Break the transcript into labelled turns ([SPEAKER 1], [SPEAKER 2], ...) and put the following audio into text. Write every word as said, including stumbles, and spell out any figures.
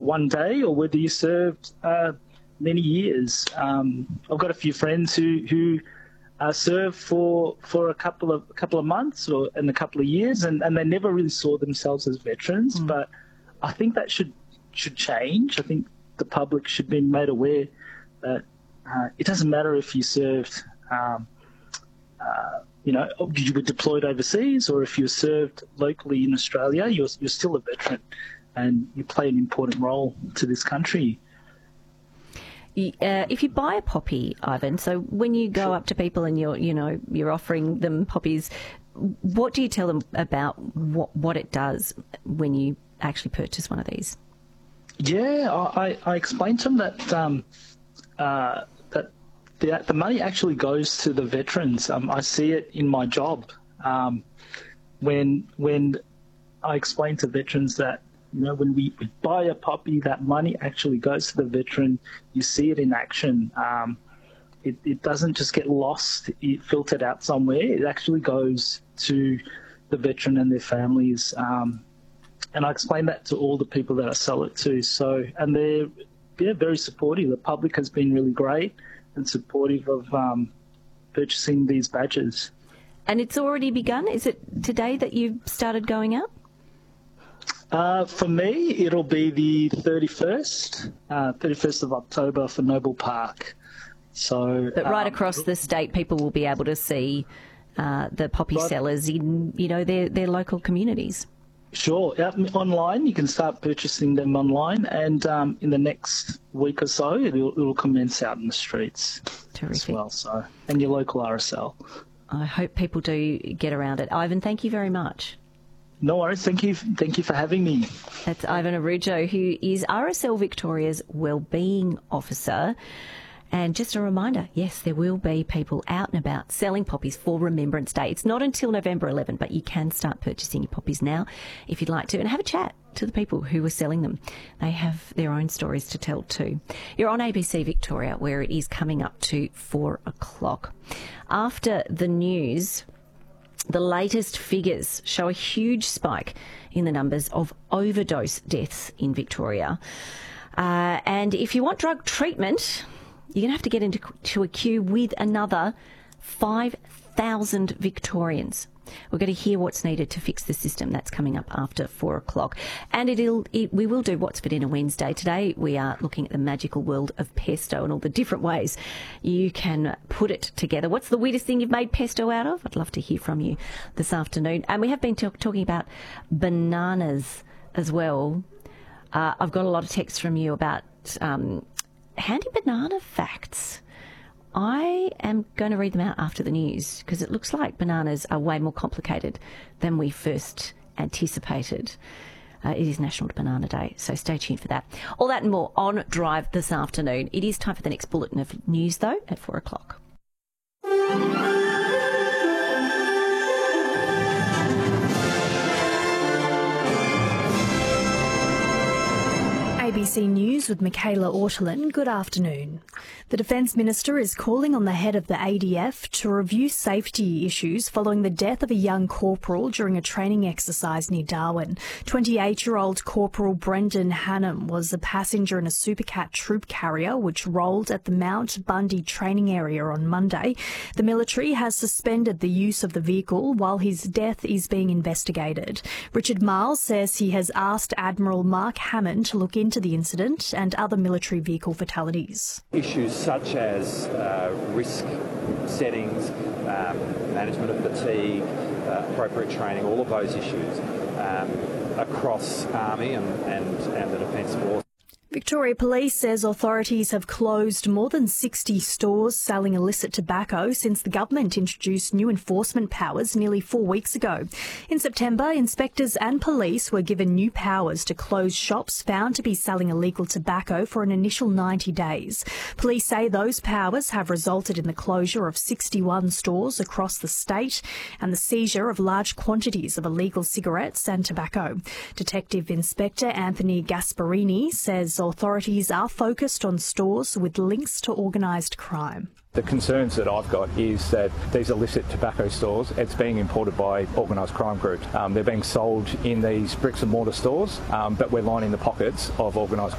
[SPEAKER 1] one day or whether you served uh, many years. Um, I've got a few friends who who uh, served for for a couple of a couple of months or in a couple of years, and, and they never really saw themselves as veterans. Mm. But I think that should should change. I think the public should be made aware that uh, it doesn't matter if you served. Um, uh, you know, you were deployed overseas, or if you served locally in Australia, you're you're still a veteran, and you play an important role to this country.
[SPEAKER 2] Uh, if you buy a poppy, Ivan, so when you go sure. up to people and you're, you know, you're offering them poppies, what do you tell them about what what it does when you actually purchase one of these? Yeah,
[SPEAKER 1] I, I explain to them that um, uh, that the, the money actually goes to the veterans. Um, I see it in my job um, when when I explain to veterans that, you know, when we buy a poppy, that money actually goes to the veteran. You see it in action. Um, it, it doesn't just get lost, it filtered out somewhere. It actually goes to the veteran and their families. Um, and I explain that to all the people that I sell it to. So, and they're, they're very supportive. The public has been really great and supportive of um, purchasing these badges.
[SPEAKER 2] And it's already begun? Is it today that you've started going out?
[SPEAKER 1] Uh, for me, it'll be the thirty-first, uh, thirty-first of October for Noble Park. So,
[SPEAKER 2] but right
[SPEAKER 1] um,
[SPEAKER 2] across the state, people will be able to see uh, the poppy right. sellers in, you know, their their local communities.
[SPEAKER 1] Sure, out online, you can start purchasing them online, and um, in the next week or so, it'll, it'll commence out in the streets.
[SPEAKER 2] Terrific.
[SPEAKER 1] As well. So, and your local R S L.
[SPEAKER 2] I hope people do get around it. Ivan, thank you very much.
[SPEAKER 1] No worries. Thank you. Thank you for having me.
[SPEAKER 2] That's Ivan Arujo, who is R S L Victoria's Wellbeing Officer. And just a reminder, yes, there will be people out and about selling poppies for Remembrance Day. It's not until November eleventh, but you can start purchasing your poppies now if you'd like to, and have a chat to the people who are selling them. They have their own stories to tell too. You're on A B C Victoria, where it is coming up to four o'clock. After the news, the latest figures show a huge spike in the numbers of overdose deaths in Victoria. Uh, and if you want drug treatment, you're going to have to get into to a queue with another five thousand Victorians. We're going to hear what's needed to fix the system. That's coming up after four o'clock. And it'll, it, we will do What's for Dinner Wednesday. Today we are looking at the magical world of pesto and all the different ways you can put it together. What's the weirdest thing you've made pesto out of? I'd love to hear from you this afternoon. And we have been talk, talking about bananas as well. Uh, I've got a lot of texts from you about um, handy banana facts. I am going to read them out after the news because it looks like bananas are way more complicated than we first anticipated. Uh, it is National Banana Day, so stay tuned for that. All that and more on Drive this afternoon. It is time for the next bulletin of news, though, at four o'clock.
[SPEAKER 3] A B C News with Michaela Ortolin. Good afternoon. The Defence Minister is calling on the head of the A D F to review safety issues following the death of a young corporal during a training exercise near Darwin. twenty-eight-year-old Corporal Brendan Hannam was a passenger in a Supercat troop carrier which rolled at the Mount Bundy training area on Monday. The military has suspended the use of the vehicle while his death is being investigated. Richard Miles says he has asked Admiral Mark Hammond to look into the incident and other military vehicle fatalities.
[SPEAKER 4] Issues such as uh, risk settings, um, management of fatigue, uh, appropriate training, all of those issues um, across Army and, and, and the Defence Force.
[SPEAKER 3] Victoria Police says authorities have closed more than sixty stores selling illicit tobacco since the government introduced new enforcement powers nearly four weeks ago. In September, inspectors and police were given new powers to close shops found to be selling illegal tobacco for an initial ninety days. Police say those powers have resulted in the closure of sixty-one stores across the state and the seizure of large quantities of illegal cigarettes and tobacco. Detective Inspector Anthony Gasparini says authorities are focused on stores with links to organised crime.
[SPEAKER 5] The concerns that I've got is that these illicit tobacco stores, it's being imported by organised crime groups. Um, they're being sold in these bricks and mortar stores, um, but we're lining the pockets of organised